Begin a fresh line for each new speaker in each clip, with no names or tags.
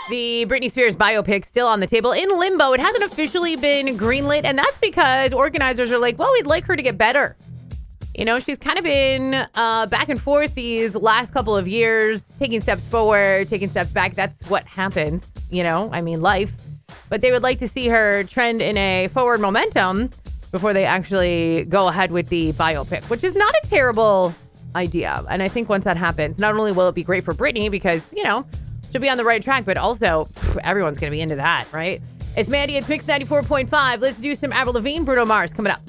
The Britney Spears biopic still on the table in limbo. It hasn't officially been greenlit, and that's because organizers are like, well, we'd like her to get better. You know, she's kind of been back and forth these last couple of years, taking steps forward, taking steps back. That's what happens, you know, I mean, life. But they would like to see her trend in a forward momentum before they actually go ahead with the biopic, which is not a terrible idea. And I think once that happens, not only will it be great for Britney because, you know, she'll be on the right track, but also everyone's going to be into that, right? It's Mandy. It's Mix 94.5. Let's do some Avril Lavigne, Bruno Mars coming up.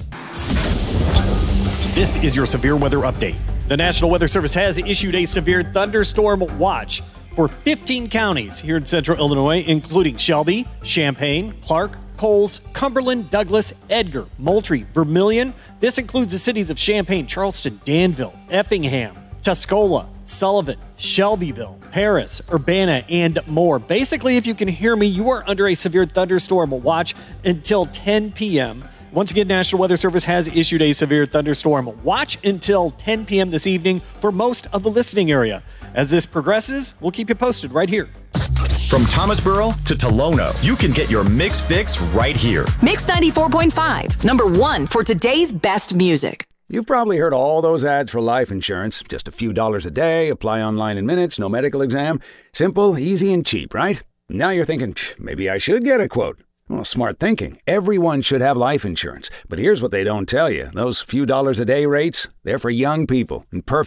This is your severe weather update. The National Weather Service has issued a severe thunderstorm watch for 15 counties here in central Illinois, including Shelby, Champaign, Clark, Coles, Cumberland, Douglas, Edgar, Moultrie, Vermilion. This includes the cities of Champaign, Charleston, Danville, Effingham, Tuscola, Sullivan, Shelbyville, Paris, Urbana, and more. Basically, if you can hear me, you are under a severe thunderstorm watch until 10 p.m. Once again, National Weather Service has issued a severe thunderstorm watch until 10 p.m. this evening for most of the listening area. As this progresses, we'll keep you posted right here.
From Thomasboro to Tolono, you can get your Mix fix right here.
Mix 94.5, number one for today's best music.
You've probably heard all those ads for life insurance. Just a few dollars a day, apply online in minutes, no medical exam. Simple, easy, and cheap, right? Now you're thinking, maybe I should get a quote. Well, smart thinking. Everyone should have life insurance. But here's what they don't tell you. Those few dollars a day rates, they're for young people and perfect